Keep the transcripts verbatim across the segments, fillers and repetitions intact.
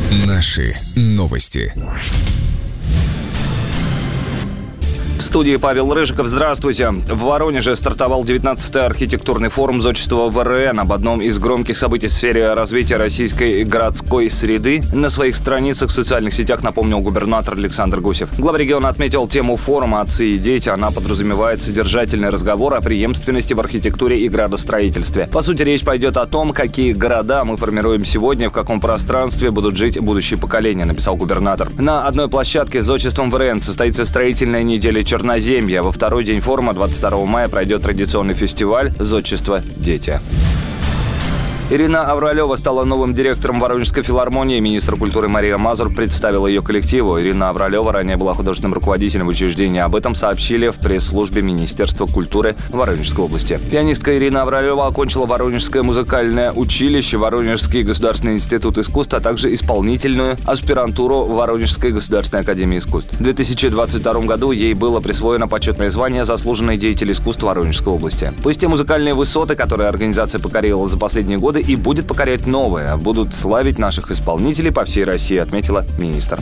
Наши новости. В студии Павел Рыжиков. Здравствуйте. В Воронеже стартовал девятнадцатый архитектурный форум зодчества ВРН. Об одном из громких событий в сфере развития российской городской среды на своих страницах в социальных сетях напомнил губернатор Александр Гусев. Глава региона отметил тему форума «Отцы и дети». Она подразумевает содержательный разговор о преемственности в архитектуре и градостроительстве. По сути, речь пойдет о том, какие города мы формируем сегодня, в каком пространстве будут жить будущие поколения, написал губернатор. На одной площадке с зодчеством ВРН состоится строительная неделя Черноземья. Во второй день форума, двадцать второго мая, пройдет традиционный фестиваль «Зодчество. Дети». Ирина Авралева стала новым директором Воронежской филармонии. Министр культуры Мария Мазур представила ее коллективу. Ирина Авралева ранее была художественным руководителем учреждения. Об этом сообщили в пресс-службе Министерства культуры Воронежской области. Пианистка Ирина Авралева окончила Воронежское музыкальное училище, Воронежский государственный институт искусств, а также исполнительную аспирантуру Воронежской государственной академии искусств. В две тысячи двадцать втором году ей было присвоено почетное звание «Заслуженный деятель искусств Воронежской области». Пусть те музыкальные высоты, которые организация покорила за последние годы, и будет покорять новые, будут славить наших исполнителей по всей России, отметила министр.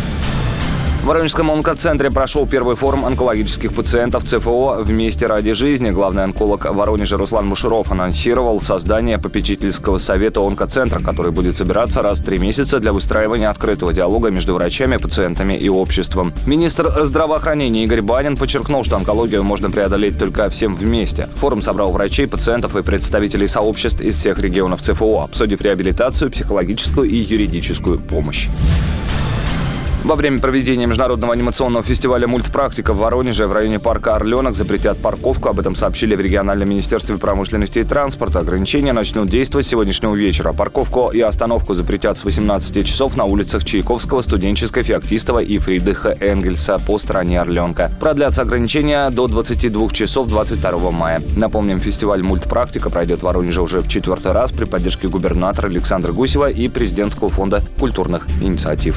В Воронежском онкоцентре прошел первый форум онкологических пациентов ЦФО «Вместе ради жизни». Главный онколог Воронежа Руслан Мушуров анонсировал создание попечительского совета онкоцентра, который будет собираться раз в три месяца для выстраивания открытого диалога между врачами, пациентами и обществом. Министр здравоохранения Игорь Банин подчеркнул, что онкологию можно преодолеть только всем вместе. Форум собрал врачей, пациентов и представителей сообществ из всех регионов ЦФО, обсудив реабилитацию, психологическую и юридическую помощь. Во время проведения международного анимационного фестиваля «Мультпрактика» в Воронеже в районе парка «Орленок» запретят парковку. Об этом сообщили в региональном министерстве промышленности и транспорта. Ограничения начнут действовать с сегодняшнего вечера. Парковку и остановку запретят с восемнадцати часов на улицах Чайковского, Студенческой, Феоктистова и Фридриха Энгельса по стороне Орленка. Продлятся ограничения до двадцати двух часов двадцать второго мая. Напомним, фестиваль «Мультпрактика» пройдет в Воронеже уже в четвертый раз при поддержке губернатора Александра Гусева и президентского фонда культурных инициатив.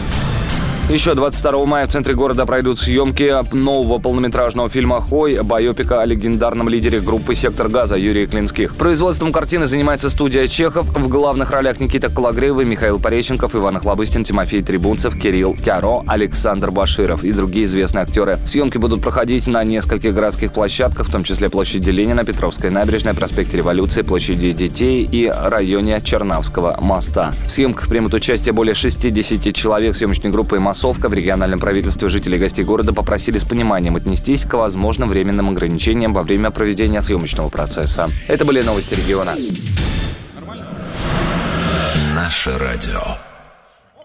Еще двадцать второго мая в центре города пройдут съемки нового полнометражного фильма «Хой», байопика о легендарном лидере группы «Сектор газа» Юрии Клинских. Производством картины занимается студия «Чехов». В главных ролях Никита Кологривый, Михаил Пореченков, Иван Охлобыстин, Тимофей Трибунцев, Кирилл Кяро, Александр Баширов и другие известные актеры. Съемки будут проходить на нескольких городских площадках, в том числе площади Ленина, Петровской набережной, проспекте Революции, площади Детей и районе Чернавского моста. В съемках примут участие более шестидесяти человек съемочной группы и массовки. В региональном правительстве жителей и гостей города попросили с пониманием отнестись к возможным временным ограничениям во время проведения съемочного процесса. Это были новости региона. Наше радио.